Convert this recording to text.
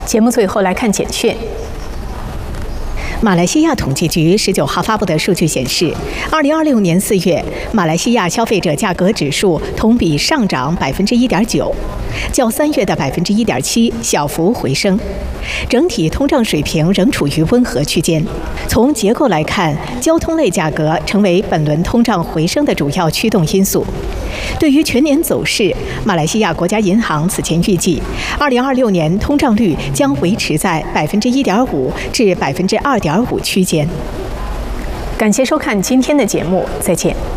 节目最后来看简讯。 马来西亚统计局19号发布的数据显示，2026年4月，马来西亚消费者价格指数同比上涨1.9%，较3月的1.7%小幅回升。整体通胀水平仍处于温和区间。从结构来看，交通类价格成为本轮通胀回升的主要驱动因素。对于全年走势，马来西亚国家银行此前预计，2026年通胀率将维持在1.5%至2.5%区间。 感谢收看今天的节目，再见。